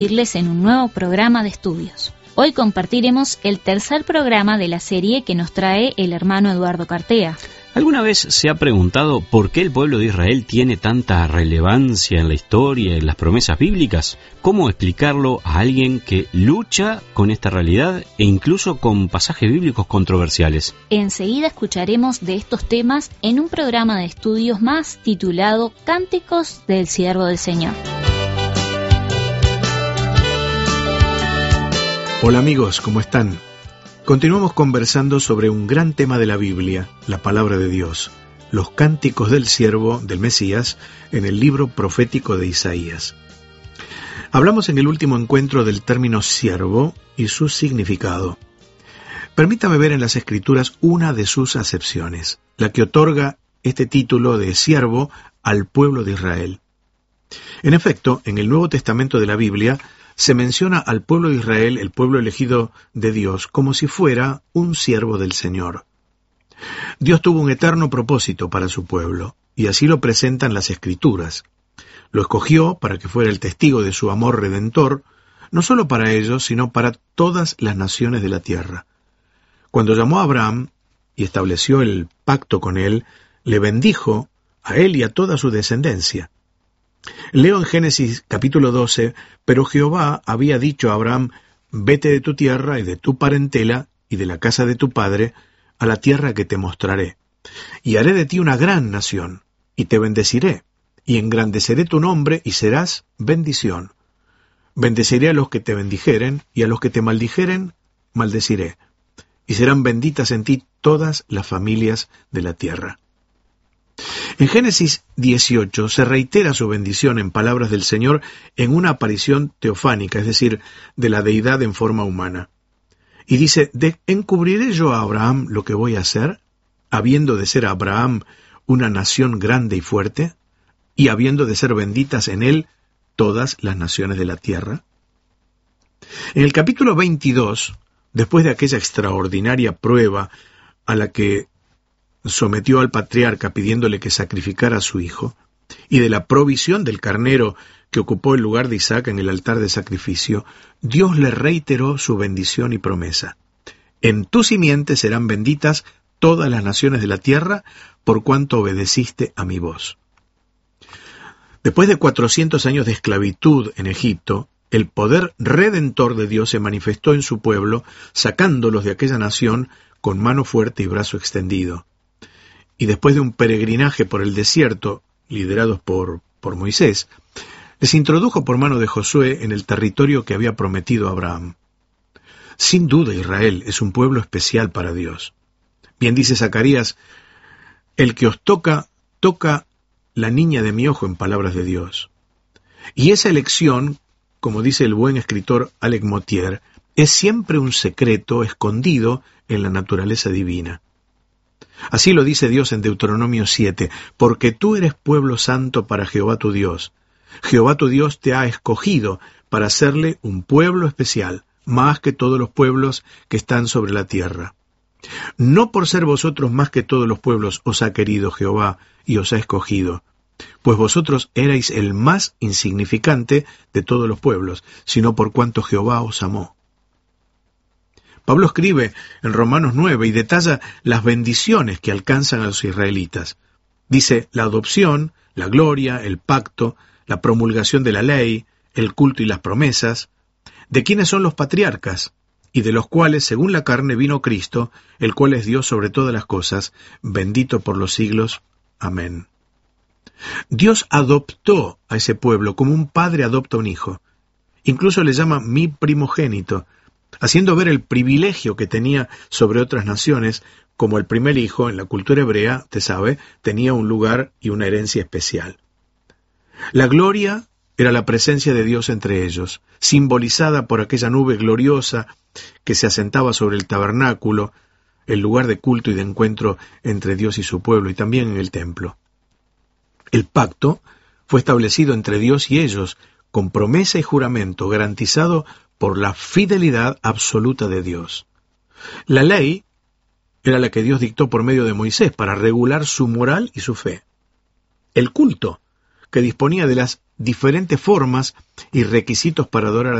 irles en un nuevo programa de estudios. Hoy compartiremos el tercer programa de la serie que nos trae el hermano Eduardo Cartea. ¿Alguna vez se ha preguntado por qué el pueblo de Israel tiene tanta relevancia en la historia y en las promesas bíblicas? ¿Cómo explicarlo a alguien que lucha con esta realidad e incluso con pasajes bíblicos controversiales? Enseguida escucharemos de estos temas en un programa de estudios más titulado Cánticos del Siervo del Señor. Hola amigos, ¿cómo están? Continuamos conversando sobre un gran tema de la Biblia, la palabra de Dios, los cánticos del siervo del Mesías en el libro profético de Isaías. Hablamos en el último encuentro del término siervo y su significado. Permítame ver en las Escrituras una de sus acepciones, la que otorga este título de siervo al pueblo de Israel. En efecto, en el Nuevo Testamento de la Biblia, se menciona al pueblo de Israel, el pueblo elegido de Dios, como si fuera un siervo del Señor. Dios tuvo un eterno propósito para su pueblo, y así lo presentan las Escrituras. Lo escogió para que fuera el testigo de su amor redentor, no solo para ellos, sino para todas las naciones de la tierra. Cuando llamó a Abraham y estableció el pacto con él, le bendijo a él y a toda su descendencia. Leo en Génesis capítulo 12, pero Jehová había dicho a Abraham, vete de tu tierra y de tu parentela y de la casa de tu padre a la tierra que te mostraré. Y haré de ti una gran nación, y te bendeciré, y engrandeceré tu nombre y serás bendición. Bendeciré a los que te bendijeren, y a los que te maldijeren, maldeciré. Y serán benditas en ti todas las familias de la tierra. En Génesis 18 se reitera su bendición en palabras del Señor en una aparición teofánica, es decir, de la deidad en forma humana. Y dice, ¿encubriré yo a Abraham lo que voy a hacer, habiendo de ser Abraham una nación grande y fuerte, y habiendo de ser benditas en él todas las naciones de la tierra? En el capítulo 22, después de aquella extraordinaria prueba a la que sometió al patriarca pidiéndole que sacrificara a su hijo, y de la provisión del carnero que ocupó el lugar de Isaac en el altar de sacrificio, Dios le reiteró su bendición y promesa. En tu simiente serán benditas todas las naciones de la tierra, por cuanto obedeciste a mi voz. Después de 400 años de esclavitud en Egipto, el poder redentor de Dios se manifestó en su pueblo, sacándolos de aquella nación con mano fuerte y brazo extendido. Y después de un peregrinaje por el desierto, liderados por Moisés, les introdujo por mano de Josué en el territorio que había prometido a Abraham. Sin duda Israel es un pueblo especial para Dios. Bien dice Zacarías, el que os toca, toca la niña de mi ojo, en palabras de Dios. Y esa elección, como dice el buen escritor Alec Motyer, es siempre un secreto escondido en la naturaleza divina. Así lo dice Dios en Deuteronomio 7, porque tú eres pueblo santo para Jehová tu Dios. Jehová tu Dios te ha escogido para hacerle un pueblo especial, más que todos los pueblos que están sobre la tierra. No por ser vosotros más que todos los pueblos os ha querido Jehová y os ha escogido, pues vosotros erais el más insignificante de todos los pueblos, sino por cuanto Jehová os amó. Pablo escribe en Romanos 9 y detalla las bendiciones que alcanzan a los israelitas. Dice, la adopción, la gloria, el pacto, la promulgación de la ley, el culto y las promesas, de quienes son los patriarcas, y de los cuales, según la carne, vino Cristo, el cual es Dios sobre todas las cosas, bendito por los siglos. Amén. Dios adoptó a ese pueblo como un padre adopta a un hijo. Incluso le llama mi primogénito, haciendo ver el privilegio que tenía sobre otras naciones, como el primer hijo en la cultura hebrea, te sabe, tenía un lugar y una herencia especial. La gloria era la presencia de Dios entre ellos, simbolizada por aquella nube gloriosa que se asentaba sobre el tabernáculo, el lugar de culto y de encuentro entre Dios y su pueblo, y también en el templo. El pacto fue establecido entre Dios y ellos, con promesa y juramento, garantizado por la fidelidad absoluta de Dios. La ley era la que Dios dictó por medio de Moisés para regular su moral y su fe. El culto, que disponía de las diferentes formas y requisitos para adorar a